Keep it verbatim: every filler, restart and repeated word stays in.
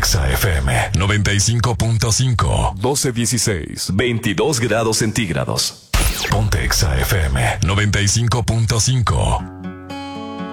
Exa F M noventa y cinco punto cinco. doce dieciséis. veintidós grados centígrados. Ponte Exa F M noventa y cinco punto cinco.